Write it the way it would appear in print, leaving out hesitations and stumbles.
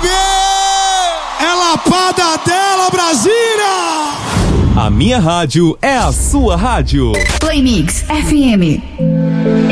É lapada dela, Brasília! A minha rádio é a sua rádio. Play Mix FM.